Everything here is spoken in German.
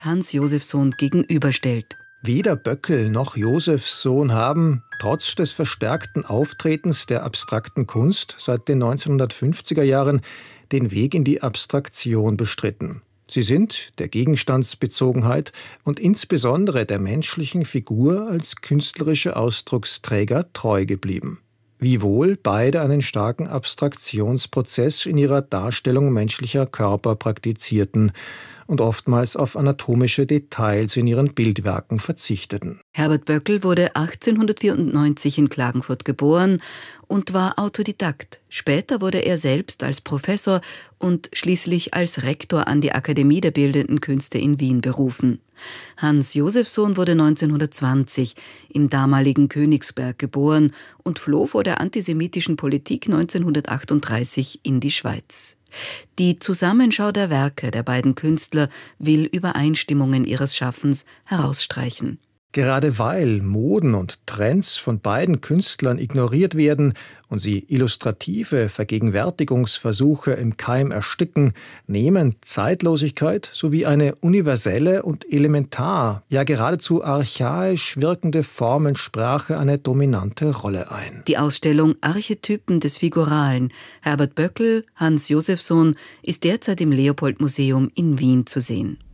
Hans Josefsohn gegenüberstellt. Weder Böckel noch Josefsohn haben, trotz des verstärkten Auftretens der abstrakten Kunst seit den 1950er Jahren, den Weg in die Abstraktion bestritten. Sie sind der Gegenstandsbezogenheit und insbesondere der menschlichen Figur als künstlerische Ausdrucksträger treu geblieben. Wiewohl beide einen starken Abstraktionsprozess in ihrer Darstellung menschlicher Körper praktizierten und oftmals auf anatomische Details in ihren Bildwerken verzichteten. Herbert Böckel wurde 1894 in Klagenfurt geboren und war Autodidakt. Später wurde er selbst als Professor und schließlich als Rektor an die Akademie der Bildenden Künste in Wien berufen. Hans Josefsohn wurde 1920 im damaligen Königsberg geboren und floh vor der antisemitischen Politik 1938 in die Schweiz. Die Zusammenschau der Werke der beiden Künstler will Übereinstimmungen ihres Schaffens herausstreichen. Gerade weil Moden und Trends von beiden Künstlern ignoriert werden und sie illustrative Vergegenwärtigungsversuche im Keim ersticken, nehmen Zeitlosigkeit sowie eine universelle und elementar, ja geradezu archaisch wirkende Formensprache eine dominante Rolle ein. Die Ausstellung Archetypen des Figuralen Herbert Böckel, Hans Josefsohn ist derzeit im Leopold-Museum in Wien zu sehen.